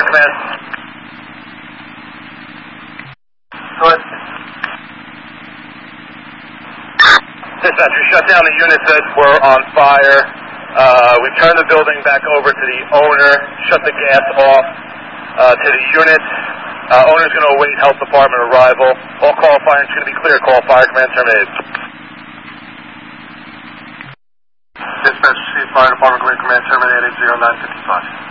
Command. Go ahead. Dispatcher, shut down the units that were on fire. We turned the building back over to the owner, shut the gas off to the units. Owner's going to await health department arrival. All call fire is going to be clear. Call fire command terminated. Dispatch, Fire Department, clear command terminated 0955.